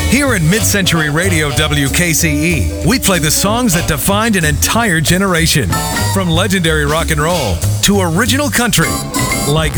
Here at Mid-Century Radio WKCE, we play the songs that defined an entire generation. From legendary rock and roll to original country, like